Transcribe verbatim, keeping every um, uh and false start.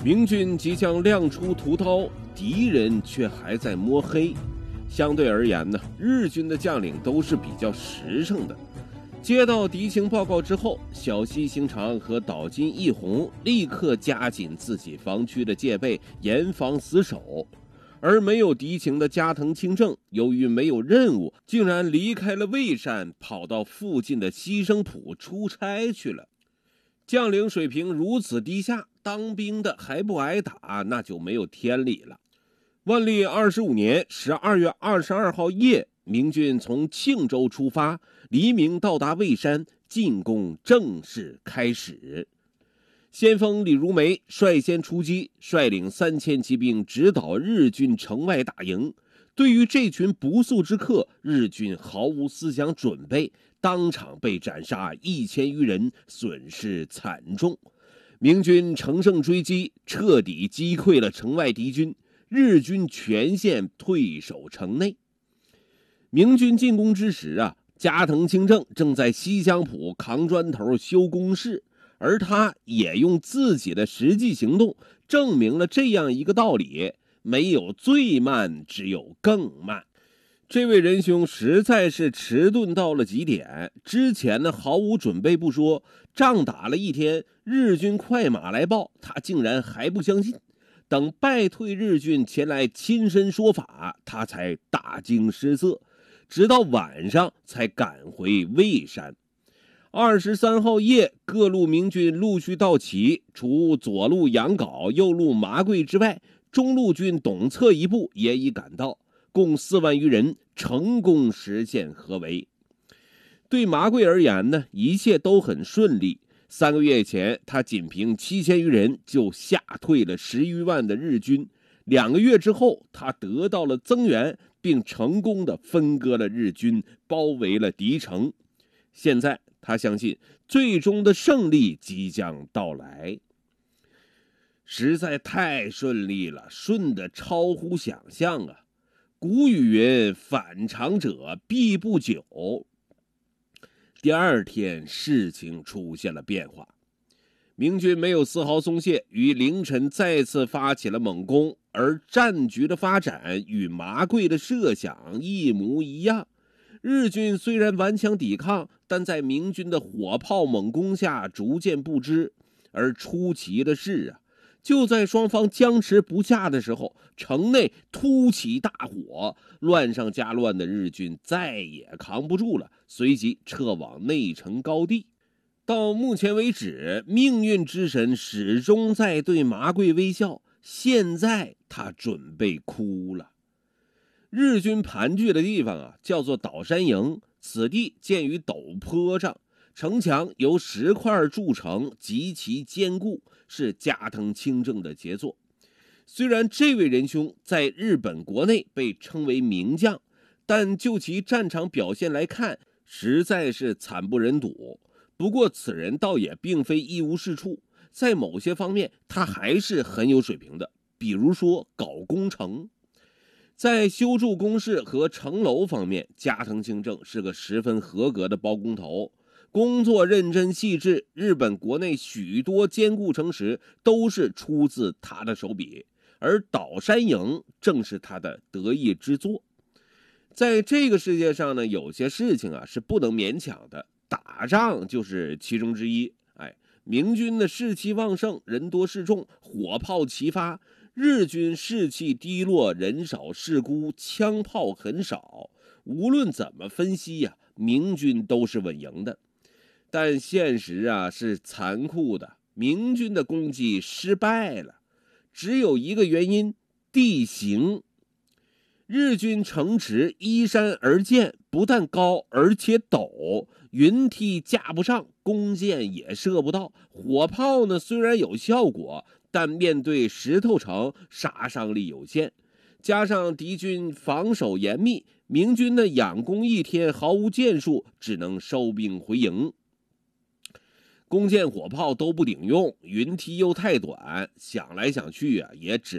明军即将亮出屠刀，敌人却还在摸黑。相对而言呢，日军的将领都是比较实诚的。接到敌情报告之后，小西行长和岛津义弘立刻加紧自己防区的戒备，严防死守。而没有敌情的加藤清正，由于没有任务，竟然离开了蔚山，跑到附近的西生浦出差去了。将领水平如此低下，当兵的还不挨打，那就没有天理了。万历二十五年十二月二十二号夜，明军从庆州出发，黎明到达蔚山，进攻正式开始。先锋李如梅率先出击，率领三千骑兵直捣日军城外大营。对于这群不速之客，日军毫无思想准备，当场被斩杀一千余人，损失惨重。明军乘胜追击，彻底击溃了城外敌军，日军全线退守城内。明军进攻之时啊，加藤清正正在西乡浦扛砖头修工事，而他也用自己的实际行动证明了这样一个道理：没有最慢，只有更慢。这位仁兄实在是迟钝到了极点，之前呢毫无准备不说，仗打了一天，日军快马来报，他竟然还不相信。等败退日军前来亲身说法，他才大惊失色，直到晚上才赶回蔚山。二十三号夜，各路明军陆续到齐，除左路杨镐、右路麻贵之外，中路军董策一部也已赶到，共四万余人，成功实现合围。对麻贵而言呢，一切都很顺利。三个月前，他仅凭七千余人就吓退了十余万的日军。两个月之后，他得到了增援，并成功的分割了日军，包围了敌城。现在他相信最终的胜利即将到来。实在太顺利了，顺得超乎想象啊！古语云：反常者必不久。第二天，事情出现了变化。明军没有丝毫松懈，于凌晨再次发起了猛攻，而战局的发展与麻贵的设想一模一样。日军虽然顽强抵抗，但在明军的火炮猛攻下逐渐不支。而出奇的是啊，就在双方僵持不下的时候，城内突起大火，乱上加乱的日军再也扛不住了，随即撤往内城高地。到目前为止，命运之神始终在对麻贵微笑，现在他准备哭了。日军盘踞的地方啊，叫做岛山营，此地建于陡坡上，城墙由石块筑成，极其坚固，是加藤清正的杰作。虽然这位仁兄在日本国内被称为名将，但就其战场表现来看，实在是惨不忍睹。不过此人倒也并非一无是处，在某些方面他还是很有水平的，比如说搞工程。在修筑工事和城楼方面，加藤清正是个十分合格的包工头，工作认真细致，日本国内许多坚固城池都是出自他的手笔，而岛山营正是他的得意之作。在这个世界上呢，有些事情啊是不能勉强的，打仗就是其中之一。哎，明军的士气旺盛，人多势众，火炮齐发；日军士气低落，人少势孤，枪炮很少。无论怎么分析呀、啊，明军都是稳赢的。但现实啊是残酷的，明军的攻击失败了，只有一个原因：地形。日军城池依山而建，不但高而且陡，云梯架不上，弓箭也射不到。火炮呢虽然有效果，但面对石头城杀伤力有限。加上敌军防守严密，明军的仰攻一天毫无建树，只能收兵回营。弓箭火炮都不顶用，云梯又太短，想来想去啊，也只